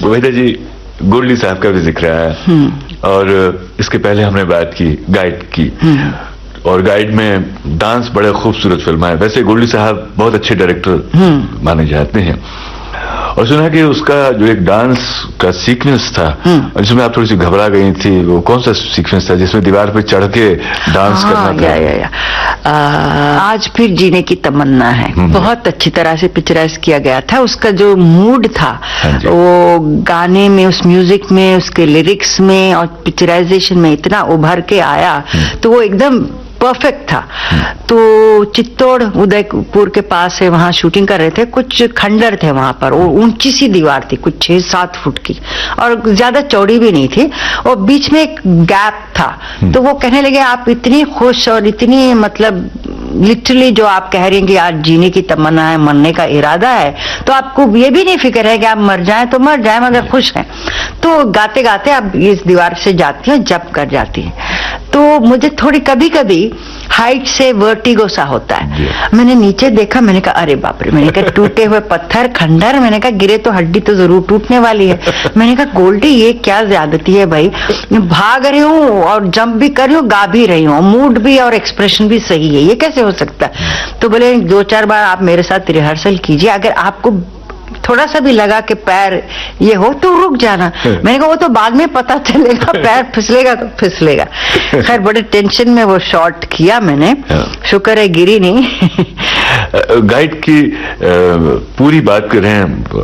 वहीदा जी, गोल्डी साहब का भी जिक्र है और इसके पहले हमने बात की गाइड की, और गाइड में डांस बड़े खूबसूरत फिल्म है। वैसे गोल्डी साहब बहुत अच्छे डायरेक्टर माने जाते हैं, और सुना कि उसका जो एक डांस का सीक्वेंस था जिसमें आप थोड़ी सी घबरा गई थी, वो कौन सा सीक्वेंस था जिसमें दीवार पे चढ़ के डांस करना था? आज फिर जीने की तमन्ना है, बहुत अच्छी तरह से पिक्चराइज किया गया था। उसका जो मूड था वो गाने में, उस म्यूजिक में, उसके लिरिक्स में और पिक्चराइजेशन में इतना उभर के आया, तो वो एकदम परफेक्ट था। तो चित्तौड़ उदयपुर के पास है, वहां शूटिंग कर रहे थे। कुछ खंडर थे वहां पर, और ऊंची सी दीवार थी कुछ 6-7 फुट की, और ज्यादा चौड़ी भी नहीं थी, और बीच में एक गैप था। तो वो कहने लगे आप इतनी खुश और इतनी मतलब लिटरली जो आप कह रही हैं कि आज जीने की तमन्ना है, मरने का इरादा है, तो आपको ये भी नहीं फिक्र है कि आप मर जाएं तो मर जाएं मगर खुश हैं। तो गाते गाते आप इस दीवार से जाती हैं, जंप कर जाती हैं। तो मुझे थोड़ी कभी कभी हाइट से वर्टिगो सा होता है। मैंने नीचे देखा, मैंने कहा अरे बाप रे, मैंने कहा टूटे हुए पत्थर, खंडर, मैंने कहा गिरे तो हड्डी तो जरूर टूटने वाली है। मैंने कहा गोल्डी ये क्या ज्यादती है भाई, भाग रही हूँ और जंप भी कर रही हूँ, गा भी रही हूँ, मूड भी और एक्सप्रेशन भी सही है, ये कैसे हो सकता है? तो बोले 2-4 बार आप मेरे साथ रिहर्सल कीजिए, अगर आपको थोड़ा सा भी लगा कि पैर ये हो तो रुक जाना। मैंने कहा वो तो बाद में पता चलेगा, पैर फिसलेगा तो फिसलेगा। खैर बड़े टेंशन में वो शॉट किया मैंने, शुक्र है गिरी नहीं। गाइड की पूरी बात कर रहे हैं